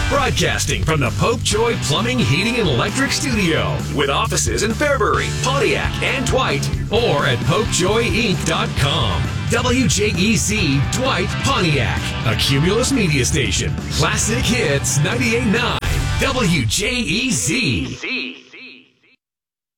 Broadcasting from the Pope Joy Plumbing, Heating, and Electric Studio. With offices in Fairbury, Pontiac, and Dwight. Or at PopeJoyInc.com. WJEZ Dwight, Pontiac. A Cumulus media station. Classic Hits 98.9. WJEZ.